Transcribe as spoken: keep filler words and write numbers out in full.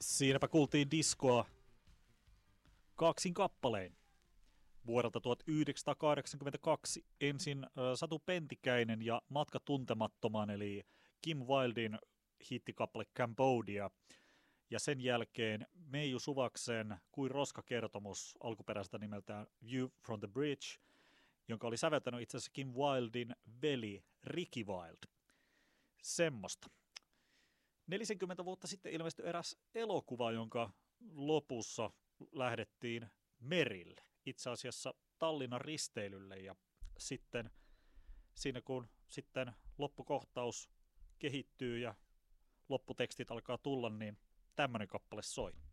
Siinäpä kuultiin diskoa kaksin kappalein. Vuodelta tuhatyhdeksänsataakahdeksankymmentäkaksi ensin äh, Satu Pentikäinen ja Matka tuntemattomaan, eli Kim Wildin hittikappale Cambodia. Ja sen jälkeen Meiju Suvaksen Kuin roskakertomus alkuperäistä nimeltään View from the Bridge, jonka oli säveltänyt itse asiassa Kim Wildin veli Ricky Wild. Semmosta. neljäkymmentä vuotta sitten ilmestyi eräs elokuva, jonka lopussa lähdettiin merille. Itse asiassa Tallinnan risteilylle, ja sitten siinä kun sitten loppukohtaus kehittyy ja lopputekstit alkaa tulla, niin tämmöinen kappale soi.